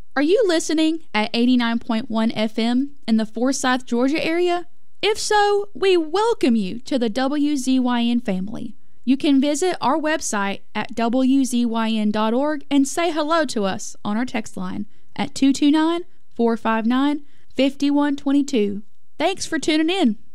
Are you listening at 89.1 FM in the Forsyth, Georgia area? If so, we welcome you to the WZYN family. You can visit our website at wzyn.org and say hello to us on our text line at 229-459-5122. Thanks for tuning in.